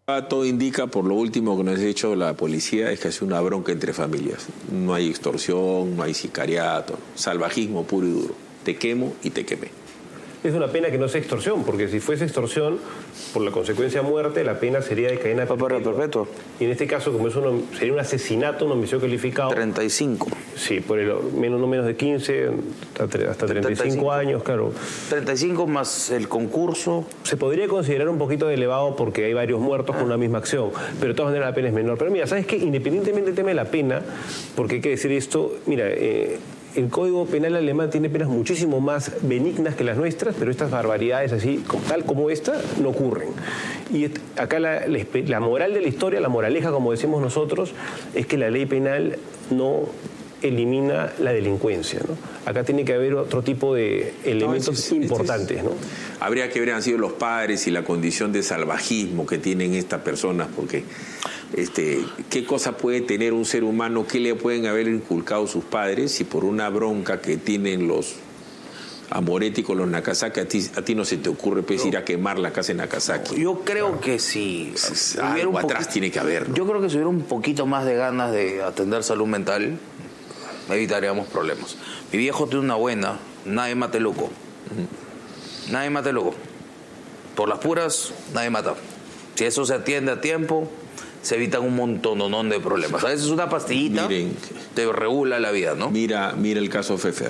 Todo indica, por lo último que nos ha dicho la policía, es que es una bronca entre familias. No hay extorsión, no hay sicariato, salvajismo puro y duro. Te quemo y te quemé. Es una pena que no sea extorsión, porque si fuese extorsión, por la consecuencia de muerte, la pena sería de cadena perpetua. Y en este caso, como sería un asesinato, un homicidio calificado. 35. Sí, por no menos de 15, hasta 35 años, claro. 35 más el concurso. Se podría considerar un poquito elevado porque hay varios muertos con una misma acción, pero de todas maneras la pena es menor. Pero mira, ¿sabes qué? Independientemente del tema de la pena, porque hay que decir esto, mira, el Código Penal alemán tiene penas muchísimo más benignas que las nuestras, pero estas barbaridades así, tal como esta, no ocurren. Y acá la moral de la historia, la moraleja, como decimos nosotros, es que la ley penal no elimina la delincuencia, ¿no? Acá tiene que haber otro tipo de elementos importantes, ¿no? Habría que ver han sido los padres y la condición de salvajismo que tienen estas personas, porque ¿qué cosa puede tener un ser humano? ¿Qué le pueden haber inculcado sus padres si por una bronca que tienen los Amoretti con los Nagasaki a ti no se te ocurre pues ir a quemar la casa en Nagasaki? Yo creo que si algo atrás tiene que haber, ¿no? Yo creo que si hubiera un poquito más de ganas de atender salud mental, evitaríamos problemas. Mi viejo tiene una buena: nadie mate loco. Nadie mate loco. Por las puras, nadie mata. Si eso se atiende a tiempo, se evitan un montón de problemas. A veces una pastillita te regula la vida, ¿no? Mira el caso Pfeffer.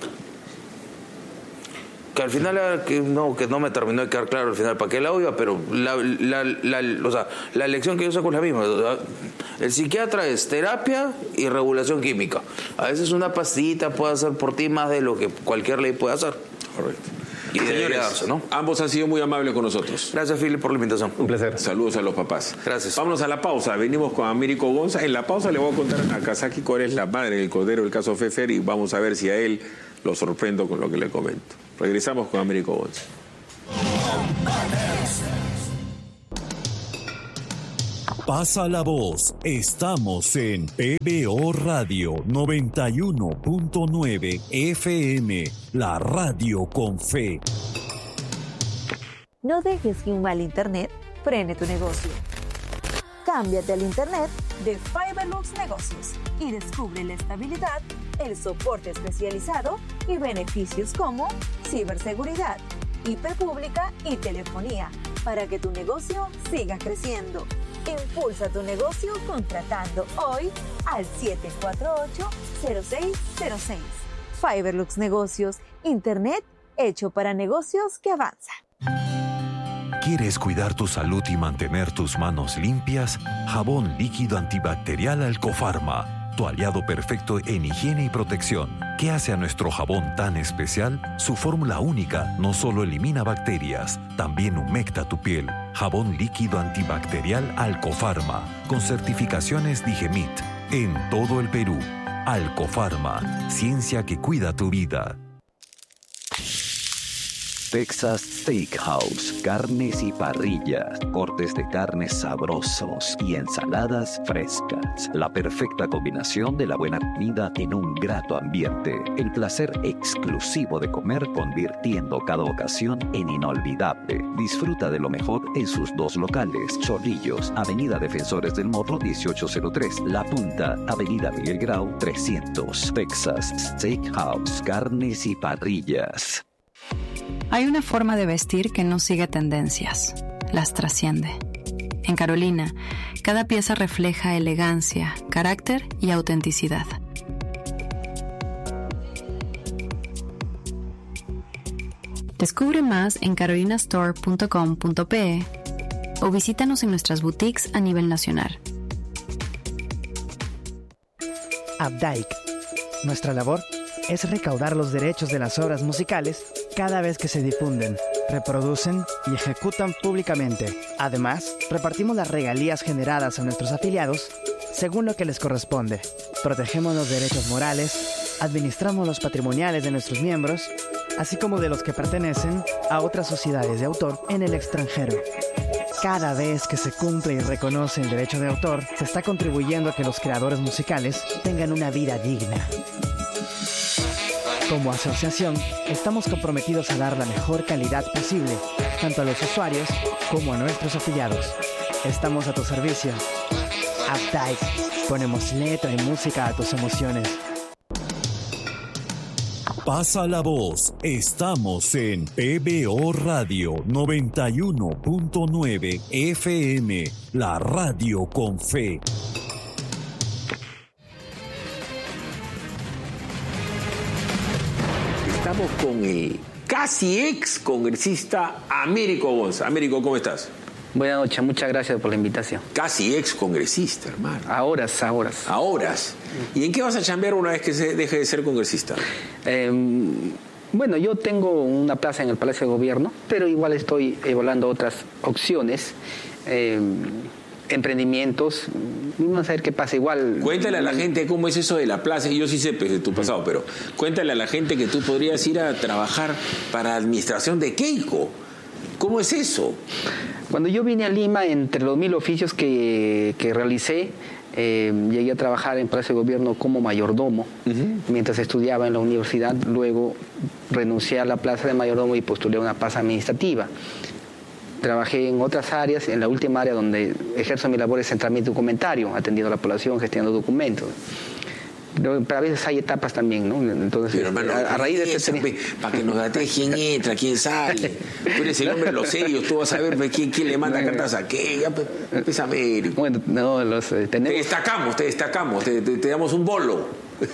Que al final que no me terminó de quedar claro al final para qué lado iba, pero la lección que yo saco es la misma. O sea, el psiquiatra es terapia y regulación química. A veces una pastillita puede hacer por ti más de lo que cualquier ley puede hacer. Correcto. Y debería darse, ¿no? Ambos han sido muy amables con nosotros. Gracias, Philip, por la invitación. Un placer. Saludos a los papás. Gracias. Vámonos a la pausa. Venimos con Américo Gonza. En la pausa le voy a contar a Kazaki cuál es la madre del cordero del caso Pfeffer y vamos a ver si a él lo sorprendo con lo que le comento. Regresamos con Américo Gonza. Pasa la voz. Estamos en PBO Radio 91.9 FM, la radio con fe. No dejes que un mal internet frene tu negocio. Cámbiate al internet de Fiberlux Negocios y descubre la estabilidad, el soporte especializado y beneficios como ciberseguridad, IP pública y telefonía para que tu negocio siga creciendo. Impulsa tu negocio contratando hoy al 748-0606. Fiberlux Negocios, internet hecho para negocios que avanzan. ¿Quieres cuidar tu salud y mantener tus manos limpias? Jabón líquido antibacterial Alcofarma, tu aliado perfecto en higiene y protección. ¿Qué hace a nuestro jabón tan especial? Su fórmula única no solo elimina bacterias, también humecta tu piel. Jabón líquido antibacterial Alcofarma, con certificaciones Digemit, en todo el Perú. Alcofarma, ciencia que cuida tu vida. Texas Steakhouse, carnes y parrillas, cortes de carnes sabrosos y ensaladas frescas. La perfecta combinación de la buena comida en un grato ambiente. El placer exclusivo de comer convirtiendo cada ocasión en inolvidable. Disfruta de lo mejor en sus dos locales. Chorrillos, Avenida Defensores del Morro 1803. La Punta, Avenida Miguel Grau 300. Texas Steakhouse, carnes y parrillas. Hay una forma de vestir que no sigue tendencias, las trasciende. En Carolina, cada pieza refleja elegancia, carácter y autenticidad. Descubre más en carolinastore.com.pe o visítanos en nuestras boutiques a nivel nacional. Abdaik. Nuestra labor es recaudar los derechos de las obras musicales cada vez que se difunden, reproducen y ejecutan públicamente. Además, repartimos las regalías generadas a nuestros afiliados según lo que les corresponde. Protegemos los derechos morales, administramos los patrimoniales de nuestros miembros, así como de los que pertenecen a otras sociedades de autor en el extranjero. Cada vez que se cumple y reconoce el derecho de autor, se está contribuyendo a que los creadores musicales tengan una vida digna. Como asociación, estamos comprometidos a dar la mejor calidad posible, tanto a los usuarios como a nuestros afiliados. estamos a tu servicio. Updike, ponemos letra y música a tus emociones. Pasa la voz, estamos en PBO Radio 91.9 FM, la radio con fe. Estamos con el casi ex congresista Américo Gonza. Américo, ¿cómo estás? Buenas noches, muchas gracias por la invitación. Casi ex congresista, hermano. A horas. A horas. ¿Y en qué vas a chambear una vez que se deje de ser congresista? Bueno, yo tengo una plaza en el Palacio de Gobierno, pero igual estoy evaluando otras opciones, emprendimientos. Vamos a ver qué pasa. Igual. Cuéntale a la gente cómo es eso de la plaza. Yo sí sé pues, de tu pasado, pero cuéntale a la gente que tú podrías ir a trabajar para la administración de Keiko. ¿Cómo es eso? Cuando yo vine a Lima, entre los 1000 oficios que realicé, llegué a trabajar en Palacio de Gobierno como mayordomo, mientras estudiaba en la universidad. Luego renuncié a la plaza de mayordomo y postulé a una plaza administrativa. Trabajé en otras áreas, en la última área donde ejerzo mi labor es centralmente documentario, atendiendo a la población, gestionando documentos. Pero a veces hay etapas también, ¿no? Entonces, pero, hermano, a raíz de eso, para que nos date quién entra, quién sale. Tú eres el hombre de los serios, tú vas a ver quién le manda cartas a qué. Ya empieza Américo. Bueno, no, tenemos... Te destacamos, te damos un bolo.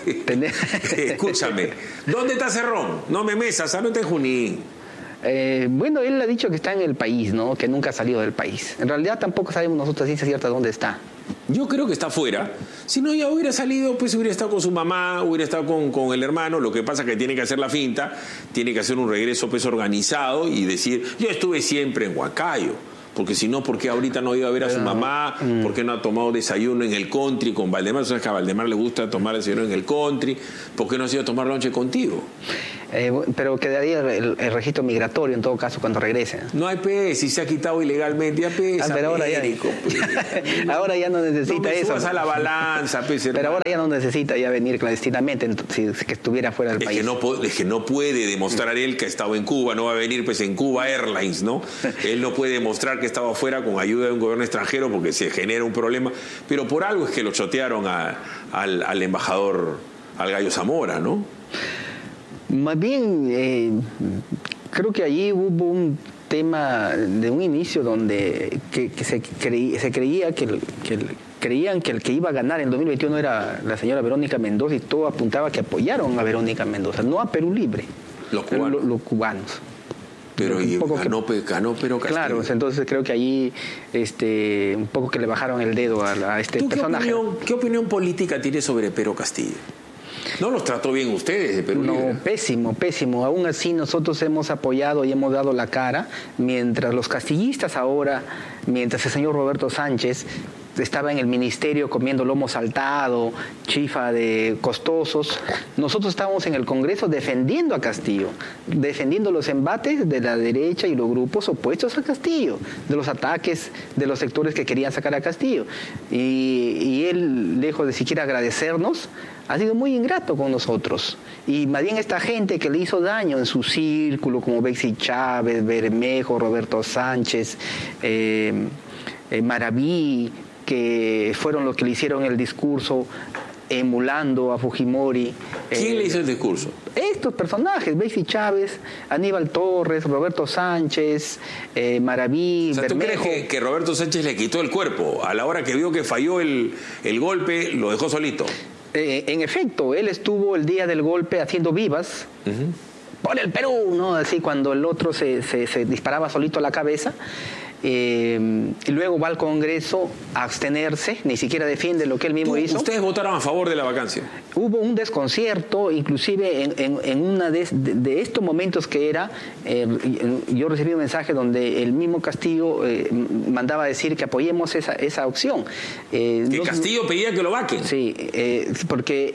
Escúchame, ¿dónde está Cerrón? No me mesas, no está en Junín. Bueno, él ha dicho que está en el país, ¿no? Que nunca ha salido del país. En realidad tampoco sabemos nosotros ciencia cierta dónde está. Yo creo que está afuera. Si no, ya hubiera salido, pues hubiera estado con su mamá, hubiera estado con el hermano. Lo que pasa es que tiene que hacer la finta, tiene que hacer un regreso pues organizado y decir, yo estuve siempre en Huancayo. Porque si no, ¿por qué ahorita no iba a ver a su mamá? ¿Por qué no ha tomado desayuno en el country con Valdemar? ¿Sabes que a Valdemar le gusta tomar desayuno en el country? ¿Por qué no has ido a tomar lonche contigo? Pero quedaría el registro migratorio en todo caso cuando regresen. No hay pez, si se ha quitado ilegalmente, ya pez. Pero ahora ahora ya no necesita no eso. Subas a la balanza, pez. Pero ahora ya no necesita ya venir clandestinamente si que estuviera fuera del país. Es que no puede demostrar él que ha estado en Cuba, no va a venir pues en Cuba Airlines, ¿no? Él no puede demostrar que estaba afuera con ayuda de un gobierno extranjero porque se genera un problema. Pero por algo es que lo chotearon al embajador, al Gallo Zamora, ¿no? Más bien, creo que allí hubo un tema de un inicio donde se creía creían que el que iba a ganar en 2021 era la señora Verónica Mendoza y todo apuntaba que apoyaron a Verónica Mendoza, no a Perú Libre. Los cubanos. Los cubanos. Pero ganó pero Castillo. Claro, entonces creo que allí un poco que le bajaron el dedo a este personaje. ¿Qué opinión política tiene sobre Pero Castillo? ¿No los trató bien ustedes de Perú Libre? No, pésimo. Aún así nosotros hemos apoyado y hemos dado la cara, mientras los castillistas ahora, mientras el señor Roberto Sánchez estaba en el ministerio comiendo lomo saltado, chifa de costosos. Nosotros estábamos en el Congreso defendiendo a Castillo, defendiendo los embates de la derecha y los grupos opuestos a Castillo, de los ataques de los sectores que querían sacar a Castillo. Y él, lejos de siquiera agradecernos, ha sido muy ingrato con nosotros. Y más bien esta gente que le hizo daño en su círculo, como Bexy Chávez, Bermejo, Roberto Sánchez, Maraví, que fueron los que le hicieron el discurso emulando a Fujimori. ¿Quién le hizo el discurso? Estos personajes, Bexy Chávez, Aníbal Torres, Roberto Sánchez, Maraví, o sea, ¿tú Bermejo. crees que Roberto Sánchez le quitó el cuerpo? A la hora que vio que falló el golpe, lo dejó solito. En efecto, él estuvo el día del golpe haciendo vivas. Por el Perú, ¿no? Así cuando el otro se disparaba solito a la cabeza. Y luego va al Congreso a abstenerse, ni siquiera defiende lo que él mismo hizo. ¿Ustedes votaron a favor de la vacancia? Hubo un desconcierto, inclusive en una de estos momentos que era, yo recibí un mensaje donde el mismo Castillo mandaba decir que apoyemos esa opción. Que Castillo pedía que lo vaquen. Sí, porque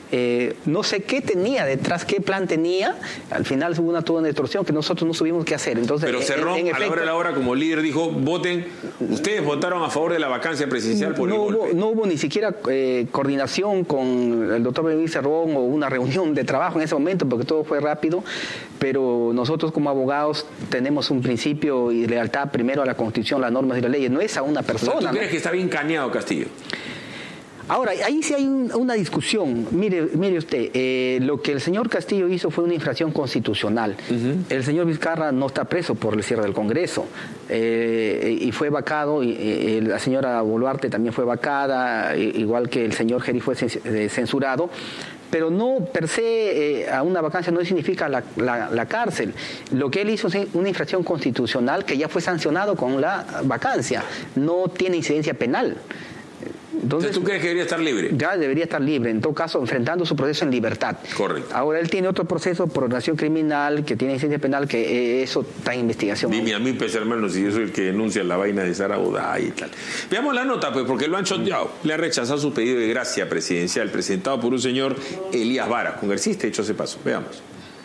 No sé qué tenía detrás, qué plan tenía. Al final hubo toda una extorsión que nosotros no supimos qué hacer. Entonces, pero Cerrón, a la hora, como líder, dijo, voten. Ustedes votaron a favor de la vacancia presidencial por el golpe. No hubo ni siquiera coordinación con el doctor Benítez Cerrón o una reunión de trabajo en ese momento, porque todo fue rápido. Pero nosotros como abogados tenemos un principio y lealtad primero a la Constitución, las normas y las leyes. No es a una persona. ¿Tú crees que está bien caneado Castillo? Ahora, ahí sí hay una discusión. Mire usted, lo que el señor Castillo hizo fue una infracción constitucional. El señor Vizcarra no está preso por el cierre del Congreso y fue vacado, y la señora Boluarte también fue vacada, igual que el señor Geri fue censurado. Pero no, per se, a una vacancia no significa la cárcel. Lo que él hizo es una infracción constitucional que ya fue sancionado con la vacancia. No tiene incidencia penal. Entonces, ¿tú crees que debería estar libre? Ya debería estar libre, en todo caso, enfrentando su proceso en libertad. Correcto. Ahora él tiene otro proceso por organización criminal, que tiene incidencia penal, que eso está en investigación. Dime a mí, pues, hermano, si yo soy el que denuncia la vaina de Sara Boday y tal. Veamos la nota, pues, porque lo han choteado. Le ha rechazado su pedido de gracia presidencial presentado por un señor Elías Vara, congresista, hecho ese paso. Veamos.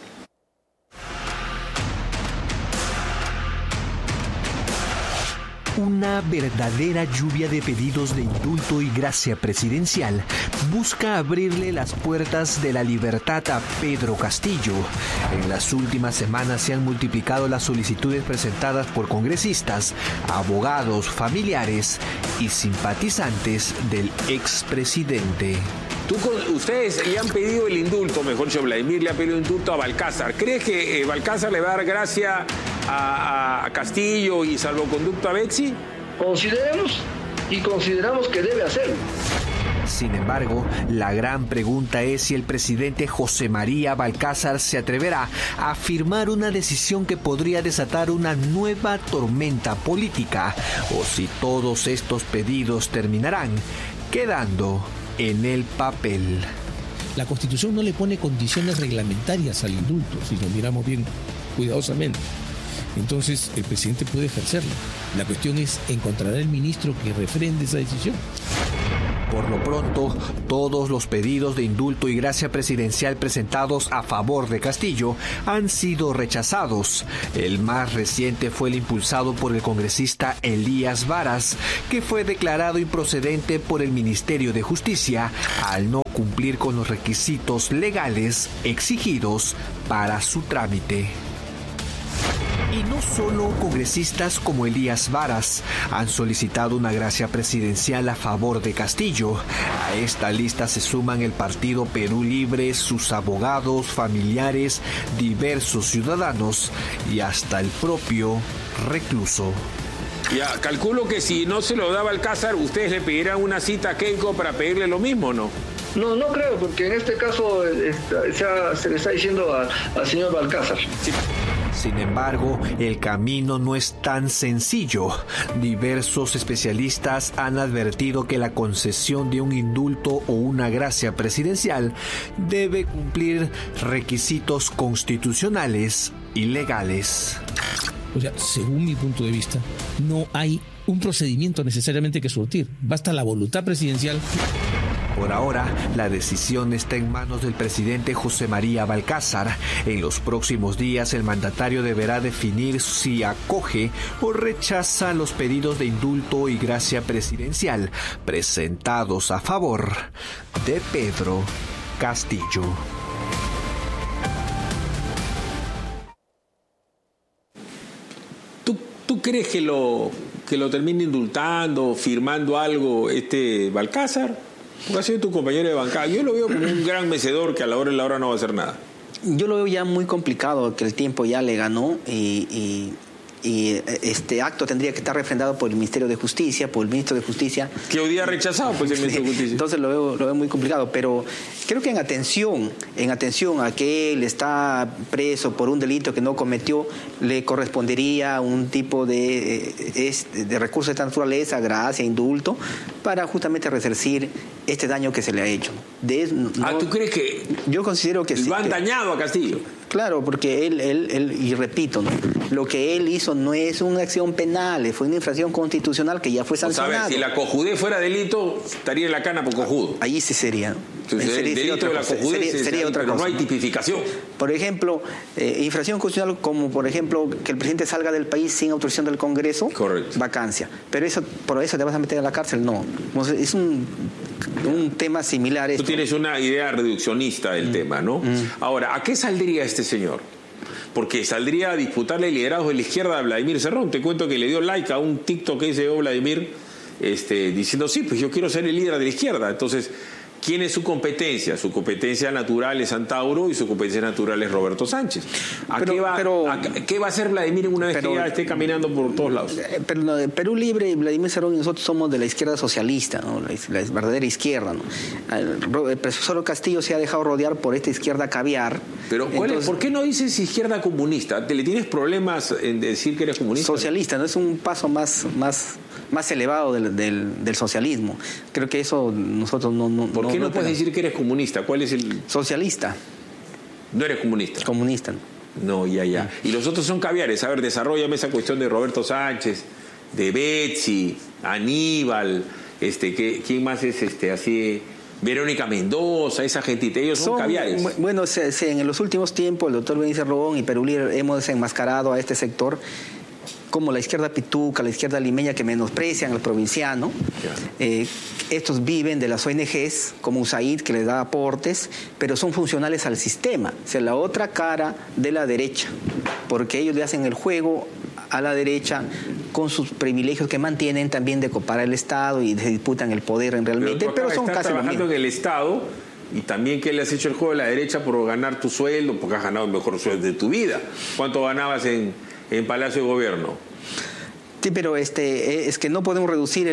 Una verdadera lluvia de pedidos de indulto y gracia presidencial busca abrirle las puertas de la libertad a Pedro Castillo. En las últimas semanas se han multiplicado las solicitudes presentadas por congresistas, abogados, familiares y simpatizantes del expresidente. Ustedes le han pedido el indulto, mejor dicho, Vladimir le ha pedido el indulto a Balcázar. ¿Crees que Balcázar le va a dar gracia a Castillo y salvoconducto a Betsy? Consideramos que debe hacerlo. Sin embargo, la gran pregunta es si el presidente José María Balcázar se atreverá a firmar una decisión que podría desatar una nueva tormenta política, o si todos estos pedidos terminarán quedando en el papel. La Constitución no le pone condiciones reglamentarias al indulto, si lo miramos bien cuidadosamente. Entonces, el presidente puede ejercerlo. La cuestión es, ¿encontrará el ministro que refrende esa decisión? Por lo pronto, todos los pedidos de indulto y gracia presidencial presentados a favor de Castillo han sido rechazados. El más reciente fue el impulsado por el congresista Elías Varas, que fue declarado improcedente por el Ministerio de Justicia al no cumplir con los requisitos legales exigidos para su trámite. Y no solo congresistas como Elías Varas han solicitado una gracia presidencial a favor de Castillo. A esta lista se suman el Partido Perú Libre, sus abogados, familiares, diversos ciudadanos y hasta el propio recluso. Ya, calculo que si no se lo daba Balcázar, ustedes le pedirán una cita a Keiko para pedirle lo mismo, ¿no? No creo, porque en este caso se le está diciendo al señor Balcázar. Sí. Sin embargo, el camino no es tan sencillo. Diversos especialistas han advertido que la concesión de un indulto o una gracia presidencial debe cumplir requisitos constitucionales y legales. O sea, según mi punto de vista, no hay un procedimiento necesariamente que surtir. Basta la voluntad presidencial. Por ahora, la decisión está en manos del presidente José María Balcázar. En los próximos días, el mandatario deberá definir si acoge o rechaza los pedidos de indulto y gracia presidencial presentados a favor de Pedro Castillo. ¿Tú crees que lo termine indultando, firmando algo Balcázar? Porque ha sido tu compañero de bancada. Yo lo veo como un gran mecedor que a la hora de la hora no va a hacer nada. Yo lo veo ya muy complicado, que el tiempo ya le ganó y este acto tendría que estar refrendado por el Ministerio de Justicia, por el Ministro de Justicia. Que hoy día ha rechazado pues, el Ministro de Justicia. Entonces lo veo muy complicado, pero creo que en atención a que él está preso por un delito que no cometió, le correspondería un tipo de recurso de esta naturaleza, gracia, indulto, para justamente resarcir este daño que se le ha hecho. ¿Tú crees que yo considero que lo han dañado a Castillo? Claro, porque él y repito, ¿no? Lo que él hizo no es una acción penal, fue una infracción constitucional que ya fue sancionada. Si la cojudez fuera delito, estaría en la cana por cojudo. Allí sí sería, ¿no? Entonces, el delito de la cojudez sería otra cosa. No hay tipificación. Por ejemplo, infracción constitucional como, por ejemplo, que el presidente salga del país sin autorización del Congreso. Correcto. Vacancia. Pero eso, por eso te vas a meter a la cárcel, no. Es un tema similar. Tú tienes una idea reduccionista del tema, ¿no? Ahora, ¿a qué saldría este señor? Porque saldría a disputarle el liderazgo de la izquierda a Vladimir Cerrón. Te cuento que le dio like a un TikTok que hizo Vladimir diciendo, sí, pues yo quiero ser el líder de la izquierda. Entonces, ¿quién es su competencia? Su competencia natural es Antauro y su competencia natural es Roberto Sánchez. ¿Qué va a hacer Vladimir una vez que ya esté caminando por todos lados? Pero Perú Libre y Vladimir Cerrón y nosotros somos de la izquierda socialista, ¿no? La verdadera izquierda, ¿no? El profesor Castillo se ha dejado rodear por esta izquierda caviar. Pero ¿por qué no dices izquierda comunista? ¿Le tienes problemas en decir que eres comunista? Socialista, ¿no? Es un paso más elevado del socialismo. Creo que eso nosotros no. ¿Por qué no puedes decir que eres comunista? ¿Cuál es el...? Socialista. ¿No eres comunista? Comunista. No, ya. Y los otros son caviares. A ver, desarróllame esa cuestión de Roberto Sánchez, de Betsy, Aníbal, ¿quién más es así? Verónica Mendoza, esa gentita, ellos son caviares. Bueno, en los últimos tiempos el doctor Vladimir Cerrón y Perú Libre hemos desenmascarado a este sector como la izquierda pituca, la izquierda limeña que menosprecian al provinciano. Estos viven de las ONGs, como USAID, que les da aportes, pero son funcionales al sistema. O sea, la otra cara de la derecha, porque ellos le hacen el juego a la derecha con sus privilegios que mantienen también de copar al Estado y se disputan el poder realmente, pero son casi trabajando en el Estado. Y también que le has hecho el juego a la derecha por ganar tu sueldo, porque has ganado el mejor sueldo de tu vida. ¿Cuánto ganabas en Palacio de Gobierno? Sí, pero es que no podemos reducir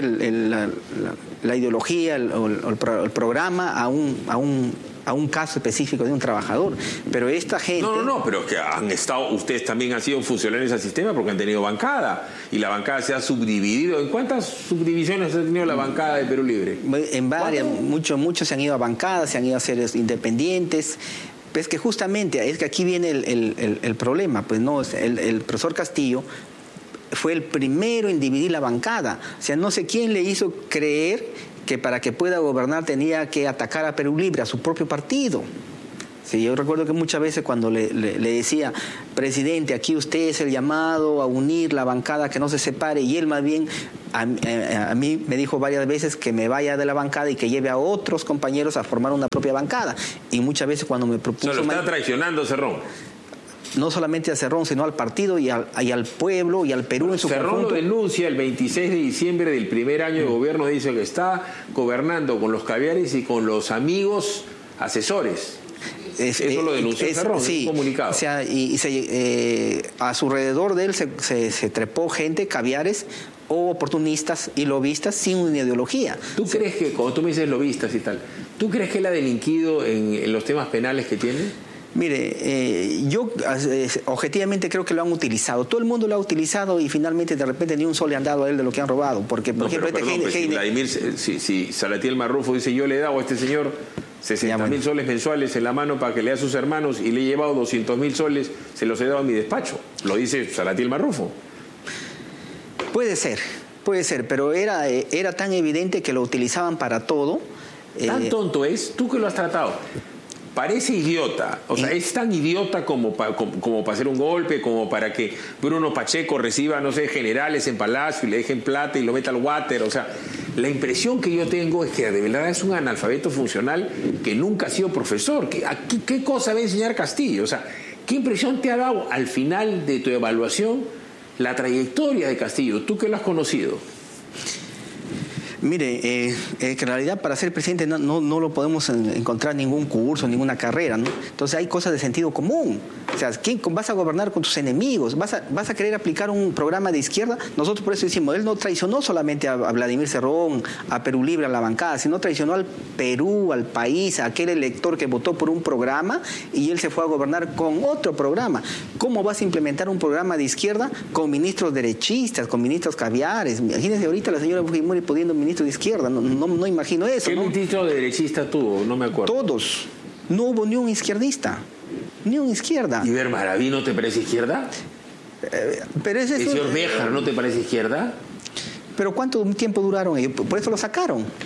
la ideología o el programa a un caso específico de un trabajador. Pero esta gente... No, pero que ustedes también han sido funcionarios al sistema porque han tenido bancada. Y la bancada se ha subdividido. ¿En cuántas subdivisiones ha tenido la bancada de Perú Libre? En varias. Muchos se han ido a bancadas, se han ido a ser independientes. Es que justamente, es que aquí viene el problema. Pues no, el profesor Castillo fue el primero en dividir la bancada. O sea, no sé quién le hizo creer que para que pueda gobernar tenía que atacar a Perú Libre, a su propio partido. Sí, yo recuerdo que muchas veces cuando le decía, presidente, aquí usted es el llamado a unir la bancada, que no se separe, y él más bien a mí me dijo varias veces que me vaya de la bancada y que lleve a otros compañeros a formar una propia bancada. Y muchas veces cuando me propuso... O sea, lo está traicionando Cerrón. No solamente a Cerrón, sino al partido y al pueblo y al Perú en su conjunto. Cerrón lo denuncia el 26 de diciembre del primer año de gobierno, dice que está gobernando con los caviares y con los amigos asesores. Eso lo denunció Cerrón, sí, en un comunicado. O sea, a su alrededor de él se trepó gente, caviares o oportunistas y lobistas sin una ideología. ¿Tú crees que, cuando tú me dices lobistas y tal, ¿tú crees que él ha delinquido en los temas penales que tiene? Mire, yo objetivamente creo que lo han utilizado. Todo el mundo lo ha utilizado y finalmente de repente ni un sol le han dado a él de lo que han robado. Porque, por ejemplo, si Salatiel Marrufo dice, yo le he dado a este señor 60.000 soles mensuales en la mano para que le dé a sus hermanos y le he llevado 200.000 soles, se los he dado a mi despacho. Lo dice Salatiel Marrufo. Puede ser, pero era tan evidente que lo utilizaban para todo. ¿Tan tonto es? ¿Tú que lo has tratado? Parece idiota, o sea, es tan idiota como para hacer un golpe, como para que Bruno Pacheco reciba, no sé, generales en Palacio y le dejen plata y lo meta al water. O sea, la impresión que yo tengo es que de verdad es un analfabeto funcional que nunca ha sido profesor. ¿Qué cosa va a enseñar Castillo? O sea, ¿qué impresión te ha dado al final de tu evaluación la trayectoria de Castillo? ¿Tú que lo has conocido? Mire, que en realidad para ser presidente no lo podemos encontrar ningún curso, ninguna carrera, ¿no? Entonces hay cosas de sentido común. O sea, vas a gobernar con tus enemigos, vas a querer aplicar un programa de izquierda. Nosotros por eso decimos, él no traicionó solamente a Vladimir Cerrón, a Perú Libre, a la bancada, sino traicionó al Perú, al país, a aquel elector que votó por un programa y él se fue a gobernar con otro programa. ¿Cómo vas a implementar un programa de izquierda con ministros derechistas, con ministros caviares? Imagínense ahorita la señora Fujimori pudiendo ministro de izquierda, no imagino eso. ¿Qué ministro derechista tuvo? No me acuerdo. Todos. No hubo ni un izquierdista. Ni una izquierda. ¿Y Ver Maraví no te parece izquierda? Pero ¿El señor Béjar no te parece izquierda? ¿Pero cuánto tiempo duraron ellos? Por eso lo sacaron.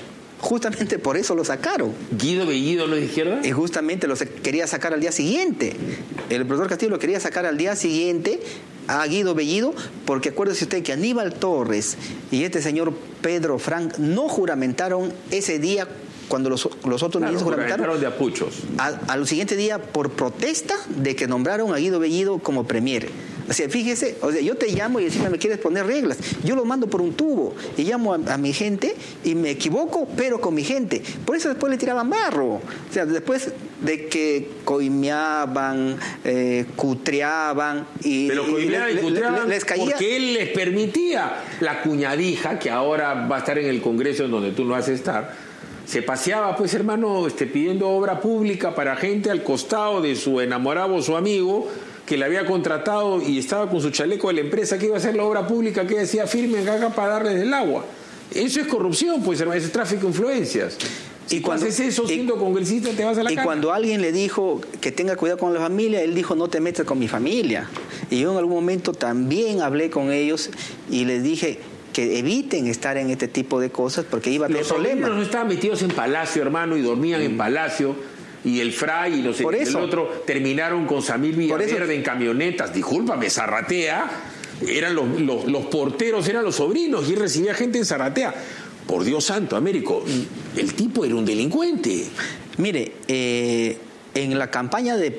Justamente por eso lo sacaron. ¿Guido Bellido no es de izquierda? Y justamente lo quería sacar al día siguiente. El profesor Castillo lo quería sacar al día siguiente a Guido Bellido, porque acuérdese usted que Aníbal Torres y este señor Pedro Frank no juramentaron ese día cuando los otros ministros juramentaron de apuchos. Al siguiente día por protesta de que nombraron a Guido Bellido como premier. O sea, fíjese, yo te llamo y encima me quieres poner reglas. Yo lo mando por un tubo y llamo a mi gente y me equivoco, pero con mi gente. Por eso después le tiraban barro. O sea, después de que coimeaban, cutreaban pero coimeaban y cutreaban les caía, porque él les permitía. La cuñadija, que ahora va a estar en el Congreso en donde tú no vas a estar, se paseaba, pues, hermano, pidiendo obra pública para gente al costado de su enamorado o su amigo que le había contratado y estaba con su chaleco de la empresa que iba a hacer la obra pública, que decía firmen acá para darles el agua. Eso es corrupción, pues, hermano, eso es tráfico de influencias. Si cuando haces eso siendo congresista, te vas a la cara. Y cuando alguien le dijo que tenga cuidado con la familia, él dijo, no te metas con mi familia. Y yo en algún momento también hablé con ellos y les dije que eviten estar en este tipo de cosas porque iba a tener problemas. Los sobrinos estaban metidos en Palacio, hermano, y dormían en Palacio. Y el Fray y el otro terminaron con Samir Villaverde en camionetas. Discúlpame, Zarratea, eran los porteros, eran los sobrinos, y él recibía gente en Zarratea. Por Dios santo, Américo, el tipo era un delincuente. Mire, en la campaña del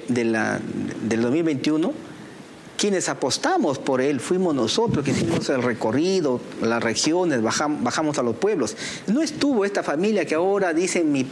2021, quienes apostamos por él fuimos nosotros, que hicimos el recorrido, las regiones, bajamos a los pueblos. No estuvo esta familia que ahora dicen mi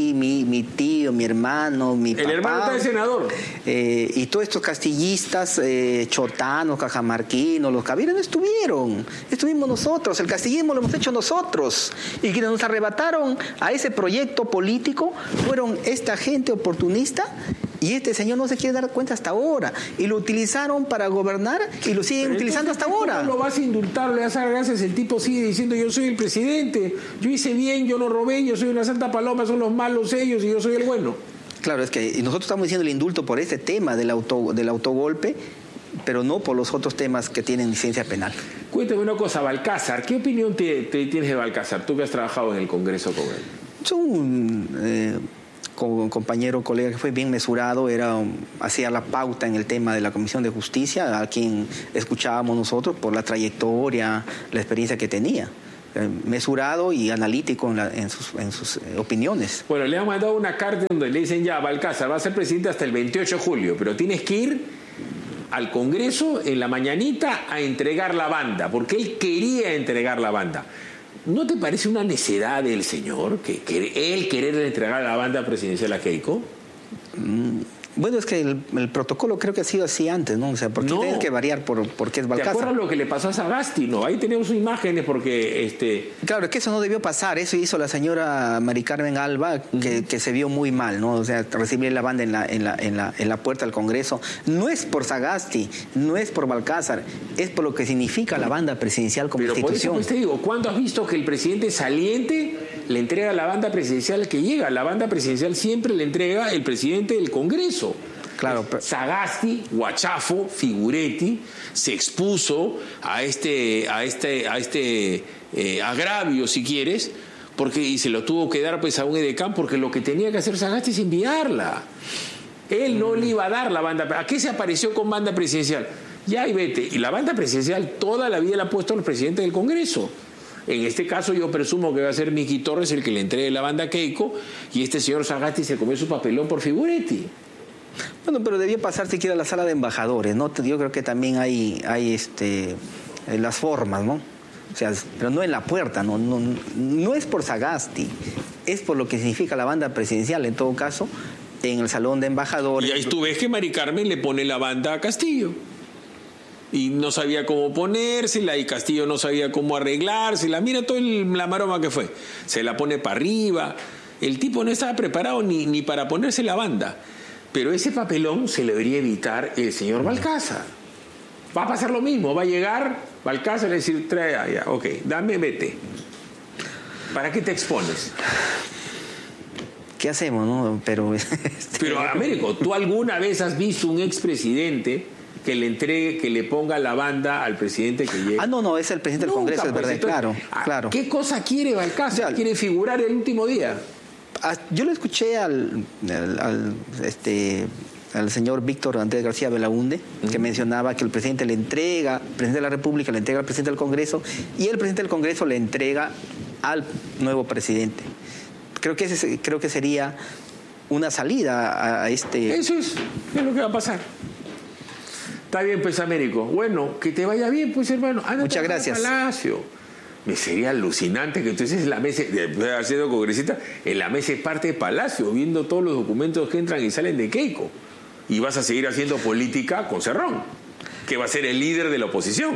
tío, mi hermano, mi papá. El hermano está de senador. Y todos estos castillistas, chotanos, cajamarquinos, los cabiros no estuvieron. Estuvimos nosotros, el castillismo lo hemos hecho nosotros. Y quienes nos arrebataron a ese proyecto político fueron esta gente oportunista. Y este señor no se quiere dar cuenta hasta ahora. Y lo utilizaron para gobernar y lo siguen utilizando hasta ahora. No lo vas a indultar, le vas a dar gracias. El tipo sigue diciendo, yo soy el presidente, yo hice bien, yo no robé, yo soy una santa paloma, son los malos ellos y yo soy el bueno. Claro, es que nosotros estamos diciendo el indulto por este tema del autogolpe, pero no por los otros temas que tienen licencia penal. Cuéntame una cosa, Balcázar, ¿qué opinión tienes de Balcázar? Tú que has trabajado en el Congreso con él. Es un compañero, colega que fue bien mesurado, hacía la pauta en el tema de la Comisión de Justicia, a quien escuchábamos nosotros por la trayectoria, la experiencia que tenía. Mesurado y analítico en sus opiniones. Bueno, le han mandado una carta donde le dicen ya, Balcázar va a ser presidente hasta el 28 de julio, pero tienes que ir al Congreso en la mañanita a entregar la banda, porque él quería entregar la banda. ¿No te parece una necedad del señor que él querer entregar la banda presidencial a Keiko? Bueno, es que el protocolo creo que ha sido así antes, ¿no? O sea, porque tienes que variar porque es Balcázar. ¿Te acuerdas lo que le pasó a Sagasti? No, ahí tenemos imágenes porque... Claro, es que eso no debió pasar. Eso hizo la señora Mari Carmen Alba, que se vio muy mal, ¿no? O sea, recibir la banda en la puerta del Congreso. No es por Sagasti, no es por Balcázar, es por lo que significa la banda presidencial como institución. Pero por eso te digo, ¿cuándo has visto que el presidente saliente le entrega la banda presidencial que llega? La banda presidencial siempre le entrega el presidente del Congreso. Claro, Sagasti, Guachafo, Figuretti se expuso a este agravio, si quieres, y se lo tuvo que dar pues a un edecán, porque lo que tenía que hacer Sagasti es enviarla. Él no le iba a dar la banda. ¿A qué se apareció con banda presidencial? Ya y vete. Y la banda presidencial toda la vida la ha puesto al presidente del Congreso. En este caso yo presumo que va a ser Miki Torres el que le entregue la banda a Keiko, y este señor Sagasti se comió su papelón por Figuretti. Bueno, pero debía pasar siquiera a la sala de embajadores, ¿no? Yo creo que también hay las formas, ¿no? O sea, pero no en la puerta, no es por Sagasti, es por lo que significa la banda presidencial, en todo caso, en el salón de embajadores. Y ahí tú ves que Mari Carmen le pone la banda a Castillo. Y no sabía cómo ponérsela, y Castillo no sabía cómo arreglársela. Mira toda la maroma que fue. Se la pone para arriba. El tipo no estaba preparado ni para ponerse la banda. Pero ese papelón se le debería evitar el señor Balcázar. Va a pasar lo mismo. Va a llegar Balcázar y decir, trae allá, ok, dame, vete. ¿Para qué te expones? ¿Qué hacemos, no? Pero Américo, ¿tú alguna vez has visto un expresidente que le entregue, que le ponga la banda al presidente que llegue. No, es el presidente del Congreso, es verdad, claro. ¿Qué cosa quiere Balcázar? ¿Quiere figurar el último día? Yo le escuché al señor Víctor Andrés García Belaúnde, que mencionaba que el presidente le entrega, el presidente de la República le entrega al presidente del Congreso y el presidente del Congreso le entrega al nuevo presidente. Creo que sería una salida a este... Eso es lo que va a pasar. Está bien, pues, Américo. Bueno, que te vaya bien, pues, hermano. Muchas gracias. Palacio. Me sería alucinante que entonces en la mesa, siendo congresista, en la mesa es parte de Palacio, viendo todos los documentos que entran y salen de Keiko. Y vas a seguir haciendo política con Cerrón, que va a ser el líder de la oposición.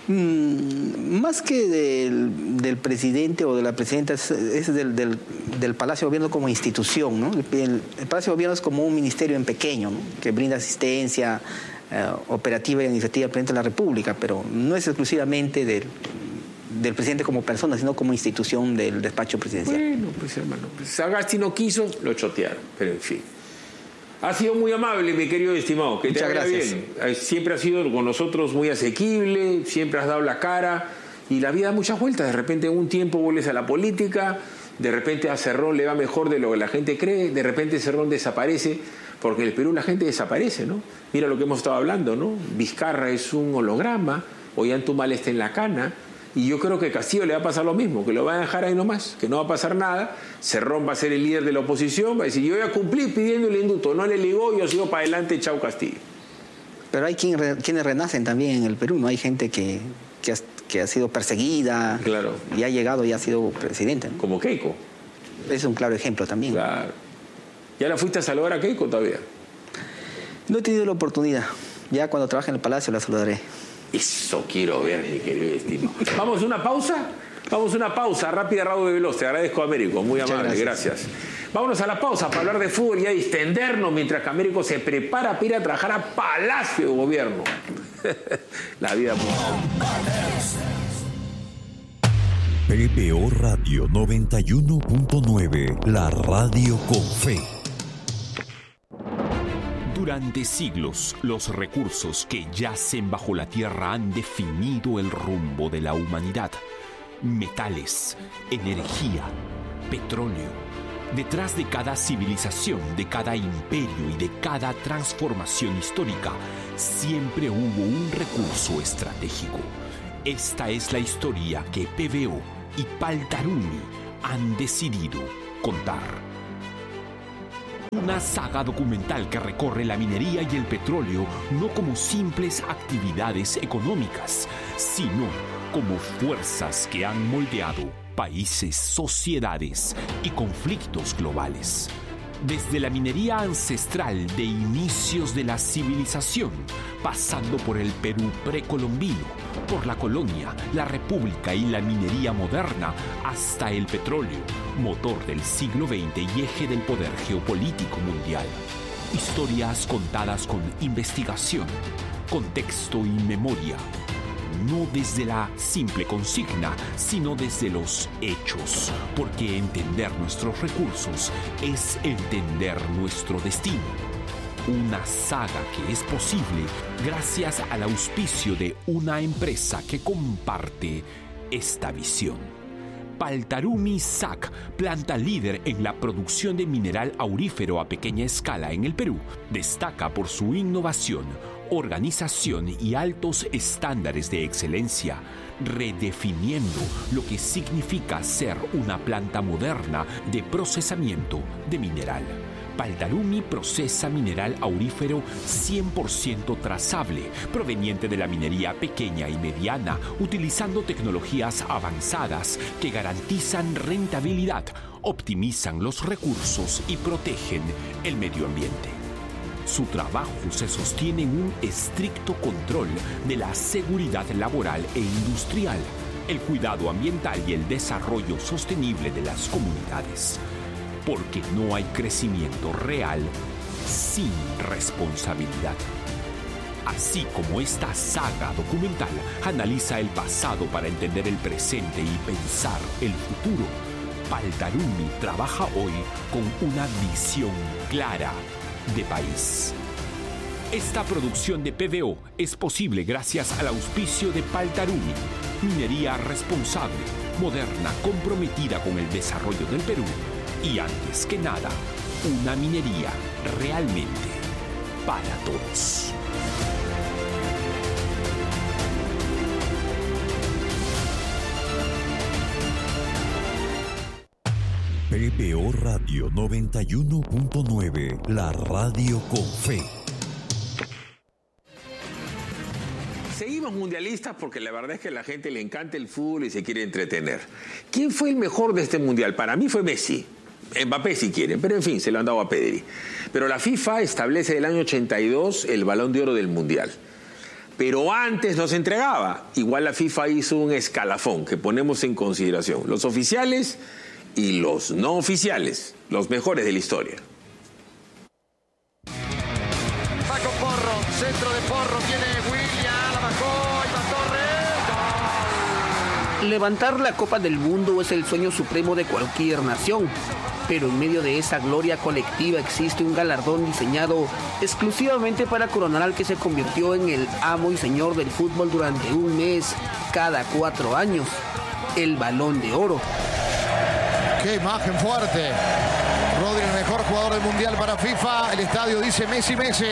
Más que del presidente o de la presidenta, es del Palacio de Gobierno como institución, ¿no? El Palacio de Gobierno es como un ministerio en pequeño, ¿no? Que brinda asistencia operativa y administrativa al presidente de la República, pero no es exclusivamente del presidente como persona, sino como institución del despacho presidencial. Bueno, pues, hermano, Sagasti no quiso, lo chotearon, pero en fin. Ha sido muy amable, mi querido estimado. Que te vaya bien. Siempre has sido con nosotros muy asequible, siempre has dado la cara y la vida da muchas vueltas. De repente en un tiempo vuelves a la política, de repente a Cerrón le va mejor de lo que la gente cree, de repente Cerrón desaparece, porque en el Perú la gente desaparece, ¿no? Mira lo que hemos estado hablando, ¿no? Vizcarra es un holograma, Ollantúmal está en la cana. Y yo creo que a Castillo le va a pasar lo mismo, que lo va a dejar ahí nomás, que no va a pasar nada. Cerrón va a ser el líder de la oposición, va a decir, yo ya cumplí pidiendo el indulto, no le ligó, yo sigo para adelante, chao Castillo. Pero hay quienes renacen también en el Perú, ¿no? Hay gente que ha sido perseguida, claro, y ha llegado y ha sido presidente, ¿no? Como Keiko. Es un claro ejemplo también. Claro. ¿Ya la fuiste a saludar a Keiko todavía? No he tenido la oportunidad. Ya cuando trabaje en el Palacio la saludaré. Eso quiero ver, mi querido estimado. ¿Vamos a una pausa? Vamos a una pausa rápida, rápido y veloz. Te agradezco, Américo. Muy amable, gracias. Vámonos a la pausa para hablar de fútbol y a distendernos mientras que Américo se prepara para ir a trabajar a Palacio de Gobierno. La vida. PBO Radio 91.9, la radio con fe. Durante siglos, los recursos que yacen bajo la tierra han definido el rumbo de la humanidad. Metales, energía, petróleo. Detrás de cada civilización, de cada imperio y de cada transformación histórica, siempre hubo un recurso estratégico. Esta es la historia que PBO y Paltarumi han decidido contar. Una saga documental que recorre la minería y el petróleo no como simples actividades económicas, sino como fuerzas que han moldeado países, sociedades y conflictos globales. Desde la minería ancestral de inicios de la civilización, pasando por el Perú precolombino, por la colonia, la república y la minería moderna, hasta el petróleo, motor del siglo XX y eje del poder geopolítico mundial. Historias contadas con investigación, contexto y memoria. No desde la simple consigna, sino desde los hechos, porque entender nuestros recursos es entender nuestro destino. Una saga que es posible gracias al auspicio de una empresa que comparte esta visión. Paltarumi SAC, planta líder en la producción de mineral aurífero a pequeña escala en el Perú, destaca por su innovación, organización y altos estándares de excelencia, redefiniendo lo que significa ser una planta moderna de procesamiento de mineral. Paltarumi procesa mineral aurífero 100% trazable, proveniente de la minería pequeña y mediana, utilizando tecnologías avanzadas que garantizan rentabilidad, optimizan los recursos y protegen el medio ambiente. Su trabajo se sostiene en un estricto control de la seguridad laboral e industrial, el cuidado ambiental y el desarrollo sostenible de las comunidades. Porque no hay crecimiento real sin responsabilidad. Así como esta saga documental analiza el pasado para entender el presente y pensar el futuro, Paltarumi trabaja hoy con una visión clara de país. Esta producción de PBO es posible gracias al auspicio de Paltaruni, minería responsable, moderna, comprometida con el desarrollo del Perú y, antes que nada, una minería realmente para todos. PBO Radio 91.9, la radio con fe. Seguimos mundialistas porque la verdad es que a la gente le encanta el fútbol y se quiere entretener. ¿Quién fue el mejor de este mundial? Para mí fue Messi. Mbappé si quieren, pero en fin, se lo han dado a Pedri. Pero la FIFA establece el año 82 el Balón de Oro del mundial. Pero antes no se entregaba. Igual la FIFA hizo un escalafón que ponemos en consideración. Los oficiales y los no oficiales, los mejores de la historia. Paco Porro, centro de Porro, tiene William, la bajó, Iván Torres. Levantar la Copa del Mundo es el sueño supremo de cualquier nación, pero en medio de esa gloria colectiva existe un galardón diseñado exclusivamente para coronar al que se convirtió en el amo y señor del fútbol durante un mes cada 4 años, el Balón de Oro. ¡Qué imagen fuerte! Rodri, el mejor jugador del Mundial para FIFA. El estadio dice Messi, Messi.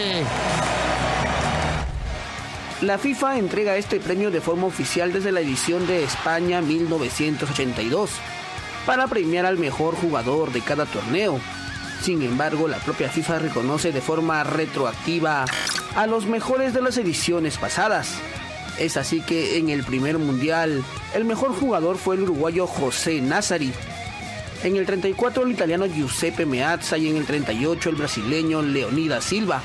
La FIFA entrega este premio de forma oficial desde la edición de España 1982 para premiar al mejor jugador de cada torneo. Sin embargo, la propia FIFA reconoce de forma retroactiva a los mejores de las ediciones pasadas. Es así que en el primer Mundial, el mejor jugador fue el uruguayo José Nazzari. En el 34 el italiano Giuseppe Meazza y en el 38 el brasileño Leonidas Silva.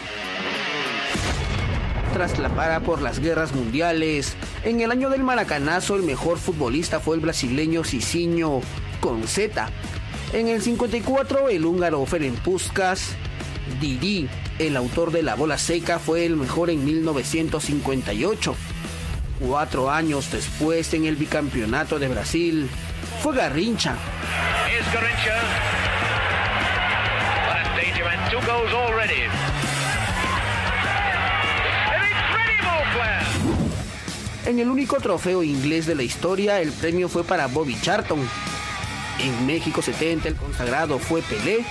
Tras la para por las guerras mundiales, en el año del maracanazo el mejor futbolista fue el brasileño Cicinho con Z. En el 54 el húngaro Ferenc Puskás. Didi, el autor de La Bola Seca, fue el mejor en 1958. 4 años después, en el bicampeonato de Brasil, fue Garrincha. Here's Garrincha. What a danger man. 2 goals already. An incredible player. En el único trofeo inglés de la historia, el premio fue para Bobby Charlton. En México 70 el consagrado fue Pelé.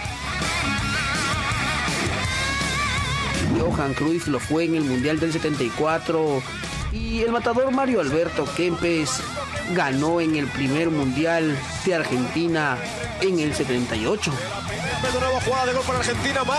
Johan Cruyff lo fue en el Mundial del 74 y el matador Mario Alberto Kempes ganó en el primer Mundial de Argentina en el 78. Nueva jugada de gol para Argentina.